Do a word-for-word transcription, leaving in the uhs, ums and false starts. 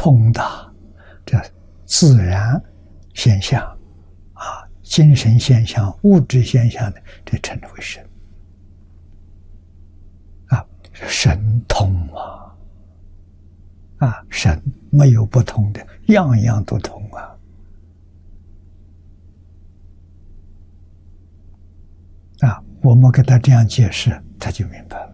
通达这自然现象啊，精神现象、物质现象的，这称之为神啊，神通啊啊，神没有不通的，样样都通啊啊，我们给他这样解释，他就明白了。